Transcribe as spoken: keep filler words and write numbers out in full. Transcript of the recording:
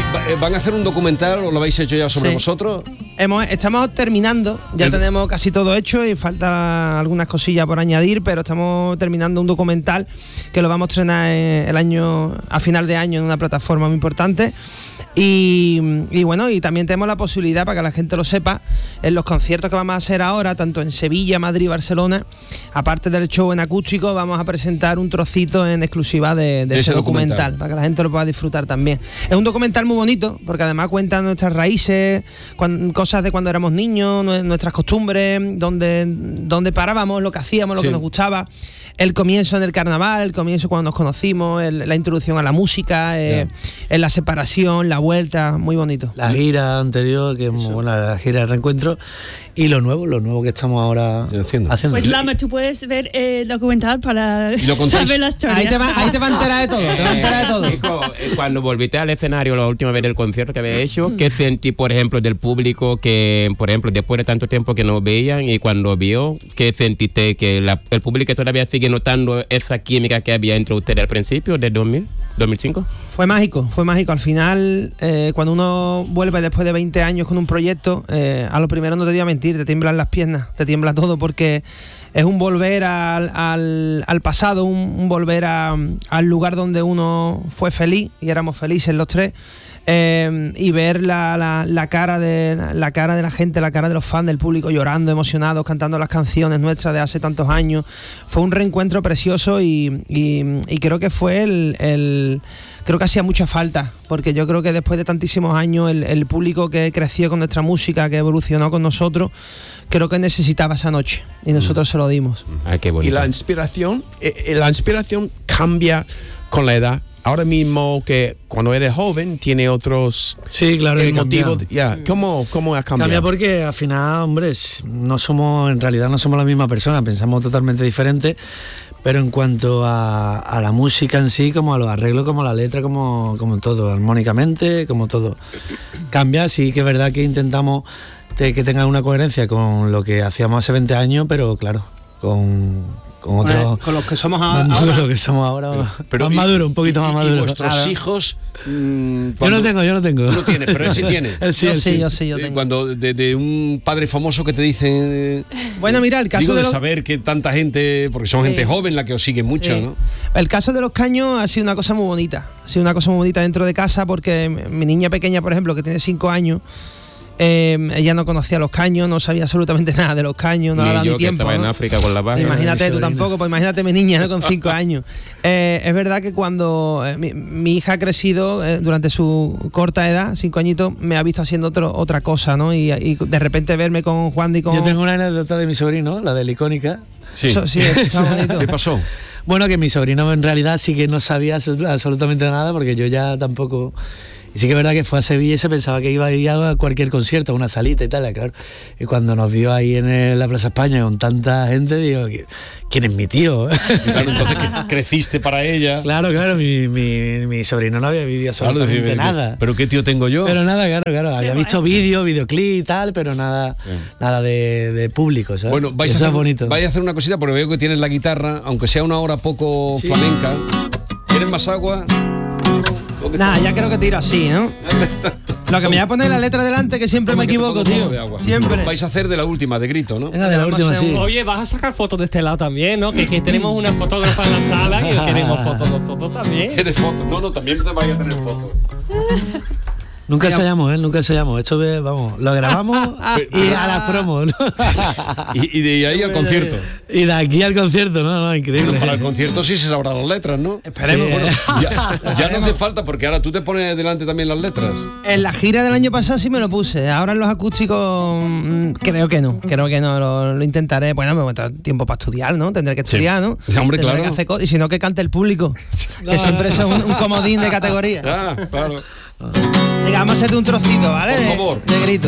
¿Van a hacer un documental o lo habéis hecho ya sobre sí. vosotros? Hemos, estamos terminando, ya el... tenemos casi todo hecho y falta algunas cosillas por añadir, pero estamos terminando un documental que lo vamos a estrenar el año, a final de año en una plataforma muy importante. Y, y bueno, y también tenemos la posibilidad, para que la gente lo sepa, en los conciertos que vamos a hacer ahora, tanto en Sevilla, Madrid y Barcelona, aparte del show en acústico, vamos a presentar un trocito en exclusiva de, de ese, ese documental, documental, para que la gente lo pueda disfrutar también. Es un documental muy bonito, porque además cuenta nuestras raíces, cuando, cosas de cuando éramos niños, nuestras costumbres, donde, donde parábamos, lo que hacíamos, lo sí. que nos gustaba. El comienzo en el carnaval, el comienzo cuando nos conocimos, el, la introducción a la música, eh, en la separación, la vuelta, muy bonito. La gira anterior, que es muy buena, la gira de reencuentro, y lo nuevo, lo nuevo que estamos ahora sí, haciendo. haciendo. Pues Lama, tú puedes ver el documental para saber la historia. Ahí te, va, ahí te va a enterar de todo, te va a enterar de todo. Chico, cuando volviste al escenario la última vez del concierto que había hecho, ¿qué sentí, por ejemplo, del público que, por ejemplo, después de tanto tiempo que no veían y cuando vio, qué sentiste que la, el público todavía sigue notando esa química que había entre ustedes al principio de dos mil, dos mil cinco? Fue mágico, fue mágico. Al final, eh, cuando uno vuelve después de veinte años con un proyecto, eh, a lo primero no te voy a mentir, te tiemblan las piernas, te tiembla todo, porque es un volver al, al, al pasado, un, un volver a, al lugar donde uno fue feliz, y éramos felices los tres. Eh, y ver la, la, la, cara de, la cara de la gente, la cara de los fans, del público llorando, emocionados, cantando las canciones nuestras de hace tantos años. Fue un reencuentro precioso y, y, y creo que fue el, el... Creo que hacía mucha falta, porque yo creo que después de tantísimos años el, el público que creció con nuestra música, que evolucionó con nosotros, creo que necesitaba esa noche y nosotros mm. se lo dimos. Ay, qué bonito. Y la inspiración, eh, la inspiración cambia con la edad. Ahora mismo que cuando eres joven tiene otros sí, claro, el motivo ya yeah. ¿Cómo, ¿Cómo ha cambiado? Cambia porque al final, hombre, no somos, en realidad no somos la misma persona, pensamos totalmente diferente, pero en cuanto a, a la música en sí, como a los arreglos, como a la letra, como, como todo, armónicamente, como todo cambia. Sí que es verdad que intentamos de que tengan una coherencia con lo que hacíamos hace veinte años, pero claro, con con otros, bueno, con los que somos ahora, más maduros, que somos ahora pero, pero más maduro, un poquito y, más maduro. Y vuestros claro. hijos mmm, yo no tengo, yo no tengo. Tú no tienes, pero él sí tiene. él sí, yo, él sí, sí. yo sí, yo tengo. Cuando de, de un padre famoso que te dice, bueno, mira, el caso digo, de, de los... saber que tanta gente, porque son sí. gente joven la que os sigue mucho, sí. ¿no? El caso de los Caños ha sido una cosa muy bonita, ha sido una cosa muy bonita dentro de casa, porque mi niña pequeña, por ejemplo, que tiene cinco años. Eh, ella no conocía los Caños, no sabía absolutamente nada de los Caños, no le ha dado ni tiempo. Estaba ¿no? en África con la vaca. Imagínate tú tampoco, pues imagínate mi niña, ¿no? Con cinco años. Eh, es verdad que cuando eh, mi, mi hija ha crecido eh, durante su corta edad, cinco añitos, me ha visto haciendo otro, otra cosa, ¿no? Y, y de repente verme con Juan y con... Yo tengo una anécdota de mi sobrino, la de la icónica. Sí, eso, sí, eso está bonito. ¿Qué pasó? Bueno, que mi sobrino en realidad sí que no sabía absolutamente nada, porque yo ya tampoco... Y sí que es verdad que fue a Sevilla y se pensaba que iba a ir a cualquier concierto, a una salita y tal, claro. Y cuando nos vio ahí en el, la Plaza España con tanta gente, digo, ¿quién es mi tío? Claro, entonces que creciste para ella. Claro, claro, mi, mi, mi sobrino no había vivido absolutamente claro, nada. ¿Pero qué tío tengo yo? Pero nada, claro, claro. Había visto vídeos, videoclip y tal, pero nada, sí. nada de, de público, ¿sabes? Bueno, vais a, hacer, bonito. vais a hacer una cosita porque veo que tienes la guitarra, aunque sea una hora poco sí. flamenca. ¿Quieres más agua? Nada, ya creo que tiro así, ¿no? Lo que me voy a poner la letra delante, que siempre me equivoco, tío. Siempre. Vais a hacer de la última, de Grito, ¿no? Venga, de la última, sí. Oye, vas a sacar fotos de este lado también, ¿no? Que, que tenemos una fotógrafa en la sala y queremos fotos nosotros también. ¿Quieres fotos? No, no, también te vais a tener fotos. Nunca ensayamos, ¿eh? Nunca ensayamos. Esto, vamos, lo grabamos y a las promos, ¿no? y, y de ahí al concierto. Y de aquí al concierto, ¿no? no increíble. Bueno, para el concierto sí se sabrán las letras, ¿no? Esperemos. Sí. Bueno, ya, ya no hace falta, porque ahora tú te pones delante también las letras. En la gira del año pasado sí me lo puse. Ahora en los acústicos mmm, creo que no. Creo que no, lo, lo intentaré. Bueno, me voy a tiempo para estudiar, ¿no? Tendré que estudiar, ¿no? Sí, hombre, Tendré claro. Que hacer cosas, y si no, que cante el público. No, que siempre es un, un comodín de categoría. Ah, claro. Venga, vamos a hacerte un trocito, ¿vale? Por favor. De, de Grito.